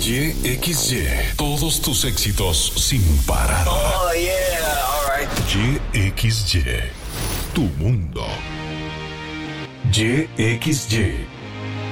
YXY. Todos tus éxitos sin parar. Oh, yeah. All right. YXY. Tu mundo. YXY.